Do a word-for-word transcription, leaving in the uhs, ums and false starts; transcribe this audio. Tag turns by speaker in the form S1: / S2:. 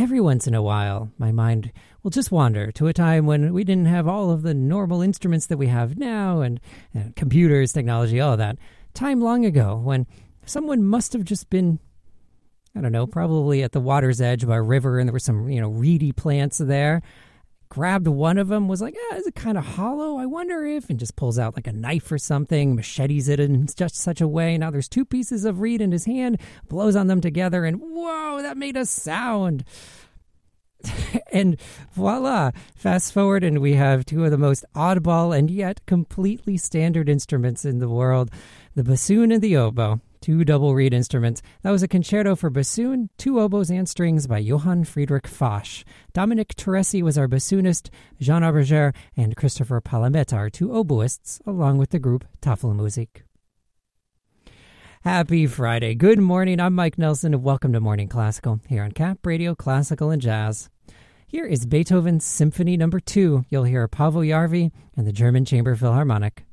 S1: every once in a while, my mind will just wander to a time when we didn't have all of the normal instruments that we have now and, and computers, technology, all of that. Time long ago when someone must have just been, I don't know, probably at the water's edge of a river and there were some, you know, reedy plants there. Grabbed one of them, was like, ah, is it kind of hollow? I wonder if, and just pulls out like a knife or something, machetes it in just such a way. Now there's two pieces of reed in his hand, blows on them together, and whoa, that made a sound. And voila, fast forward, and we have two of the most oddball and yet completely standard instruments in the world, the bassoon and the oboe. Two double reed instruments. That was a concerto for bassoon, two oboes and strings by Johann Friedrich Foch. Dominic Teresi was our bassoonist, Jean Auberger and Christopher Palamette are two oboists, along with the group Tafelmusik. Happy Friday. Good morning. I'm Mike Nelson, and welcome to Morning Classical here on Cap Radio Classical and Jazz. Here is Beethoven's Symphony Number two. You'll hear Paavo Järvi and the German Chamber Philharmonic.